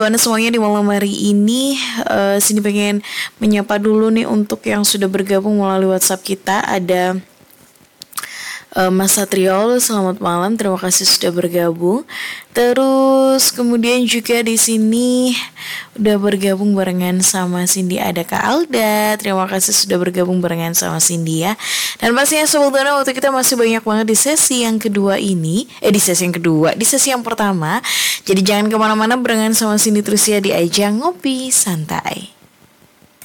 Karena semuanya di malam hari ini sini pengen menyapa dulu nih untuk yang sudah bergabung melalui WhatsApp kita. Ada Mas Satriol, selamat malam. Terima kasih sudah bergabung. Terus kemudian juga di sini udah bergabung barengan sama Cindy, ada Kak Alda. Terima kasih sudah bergabung barengan sama Cindy ya. Dan pastinya Sobat Dona, waktu kita masih banyak banget di sesi yang kedua ini. Di sesi yang pertama. Jadi jangan kemana-mana, barengan sama Cindy terus ya di Ajang Ngopi Santai.